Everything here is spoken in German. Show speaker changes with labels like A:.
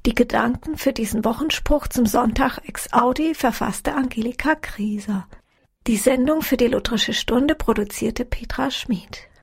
A: Die Gedanken für diesen Wochenspruch zum Sonntag ex Audi verfasste Angelika Grieser. Die Sendung für die Lutherische Stunde produzierte Petra Schmid.